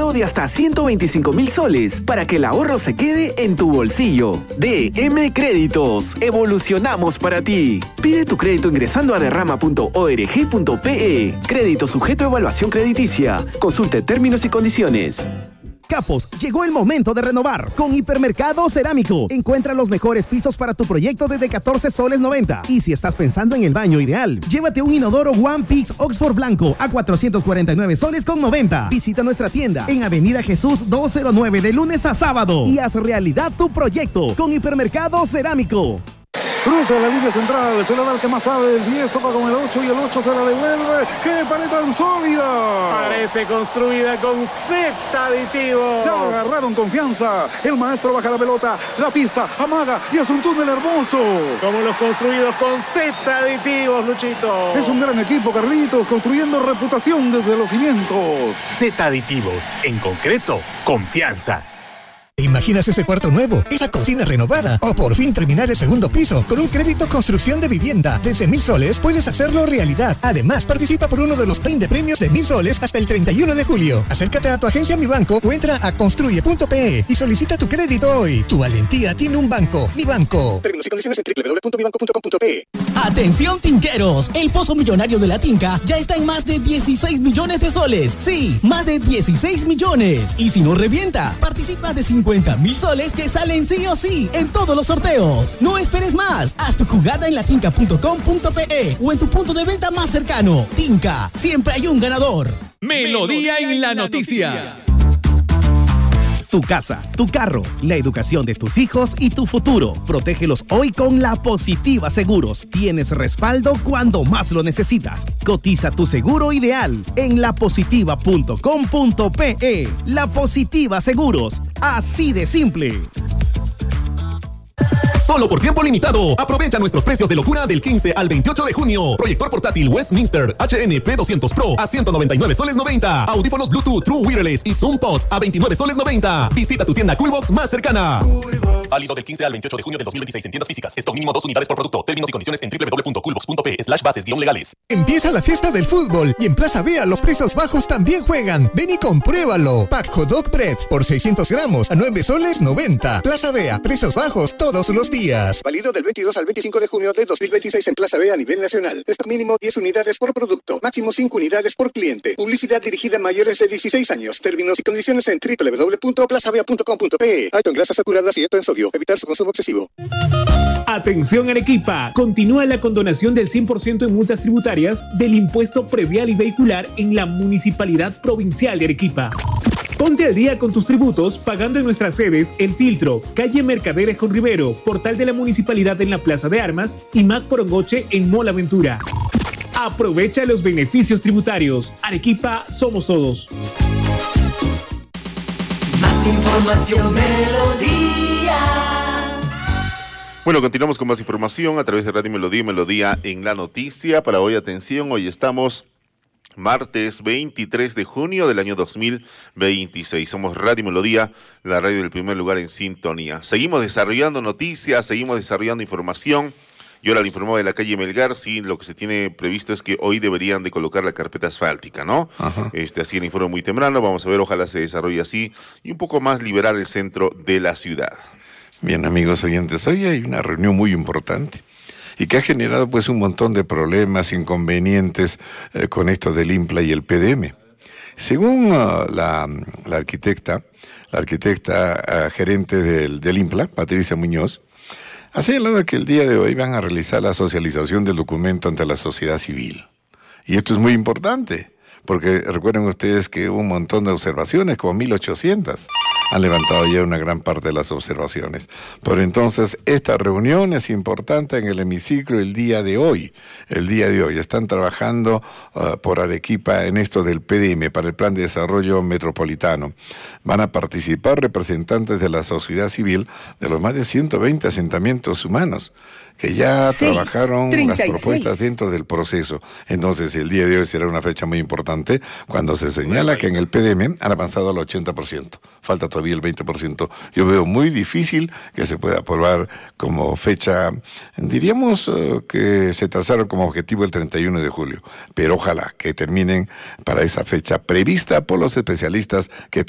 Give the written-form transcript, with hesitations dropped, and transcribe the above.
crédito de hasta 125,000 soles para que el ahorro se quede en tu bolsillo. DM Créditos, evolucionamos para ti. Pide tu crédito ingresando a derrama.org.pe. Crédito sujeto a evaluación crediticia. Consulte términos y condiciones. Capos, llegó el momento de renovar con Hipermercado Cerámico. Encuentra los mejores pisos para tu proyecto desde 14 soles 90. Y si estás pensando en el baño ideal, llévate un inodoro One Pix Oxford blanco a 449 soles con 90. Visita nuestra tienda en Avenida Jesús 209 de lunes a sábado y haz realidad tu proyecto con Hipermercado Cerámico. Cruza la línea central, se la da el que más sabe, el 10 toca con el 8 y el 8 se la devuelve. ¡Qué pared tan sólida! Parece construida con Z aditivos. Ya agarraron confianza. El maestro baja la pelota, la pisa, amaga y hace un túnel hermoso. Como los construidos con Z aditivos, Luchito. Es un gran equipo, Carlitos, construyendo reputación desde los cimientos. Z aditivos, en concreto, confianza. ¿Te imaginas ese cuarto nuevo, esa cocina renovada o por fin terminar el segundo piso? Con un crédito construcción de vivienda desde 1,000 soles puedes hacerlo realidad. Además, participa por uno de los 20 premios de 1,000 soles hasta el 31 de julio. Acércate a tu agencia Mi Banco o entra a construye.pe y solicita tu crédito hoy. Tu valentía tiene un banco. Mi Banco. Términos y condiciones en www.mibanco.com.pe. ¡Atención, tinqueros! El pozo millonario de la Tinca ya está en más de 16 millones de soles. Sí, más de 16 millones. Y si no revienta, participa de 50,000 soles que salen sí o sí en todos los sorteos. No esperes más. Haz tu jugada en latinca.com.pe o en tu punto de venta más cercano. Tinca, siempre hay un ganador. Melodía en la noticia. Tu casa, tu carro, la educación de tus hijos y tu futuro. Protégelos hoy con La Positiva Seguros. Tienes respaldo cuando más lo necesitas. Cotiza tu seguro ideal en lapositiva.com.pe. La Positiva Seguros. Así de simple. Solo por tiempo limitado. Aprovecha nuestros precios de locura del 15 al 28 de junio. Proyector portátil Westminster HN P200 Pro a 199 soles 90. Audífonos Bluetooth True Wireless y Zoom Pods a 29 soles 90. Visita tu tienda Coolbox más cercana. Válido del 15 al 28 de junio del 2026 en tiendas físicas. Stock mínimo 2 unidades por producto. Términos y condiciones en www.coolbox.pe/bases-legales. Empieza la fiesta del fútbol y en Plaza Vea los precios bajos también juegan. Ven y compruébalo. Pack Hot Dog Bread por 600 gramos a 9 soles 90. Plaza Vea, precios bajos todos los días. Válido del 22 al 25 de junio de 2026 en Plaza Vea a nivel nacional. Stock mínimo 10 unidades por producto. Máximo 5 unidades por cliente. Publicidad dirigida a mayores de 16 años. Términos y condiciones en www.plazavea.com.pe. Alto en grasas saturadas y alto en sodio. Evitar su consumo excesivo. Atención Arequipa, continúa la condonación del 100% en multas tributarias del impuesto predial y vehicular en la Municipalidad Provincial de Arequipa. Ponte al día con tus tributos pagando en nuestras sedes El Filtro, calle Mercaderes con Rivero, portal de la Municipalidad en la Plaza de Armas y Mac Porongoche en Mall Aventura. Aprovecha los beneficios tributarios. Arequipa, somos todos. Más información, Melodía. Bueno, continuamos con más información a través de Radio Melodía y Melodía en la Noticia. Para hoy, atención, hoy estamos martes 23 de junio del año 2026. Somos Radio Melodía, la radio del primer lugar en sintonía. Seguimos desarrollando noticias, seguimos desarrollando información. Yo ahora le informaba de la calle Melgar, sí, lo que se tiene previsto es que hoy deberían de colocar la carpeta asfáltica, ¿no? Ajá. Así el informe muy temprano, vamos a ver, ojalá se desarrolle así y un poco más liberar el centro de la ciudad. Bien, amigos oyentes, hoy hay una reunión muy importante y que ha generado pues un montón de problemas, inconvenientes con esto del IMPLA y el PDM. Según la arquitecta gerente del IMPLA, Patricia Muñoz, ha señalado que el día de hoy van a realizar la socialización del documento ante la sociedad civil. Y esto es muy importante, porque recuerden ustedes que hubo un montón de observaciones, como 1,800. Han levantado ya una gran parte de las observaciones. Pero entonces, esta reunión es importante en el hemiciclo el día de hoy. Están trabajando por Arequipa en esto del PDM, para el Plan de Desarrollo Metropolitano. Van a participar representantes de la sociedad civil de los más de 120 asentamientos humanos que ya trabajaron las propuestas dentro del proceso. Entonces, el día de hoy será una fecha muy importante cuando se señala que en el PDM han avanzado al 80%. Falta todavía el 20%. Yo veo muy difícil que se pueda aprobar como fecha, diríamos que se trazaron como objetivo el 31 de julio. Pero ojalá que terminen para esa fecha prevista por los especialistas que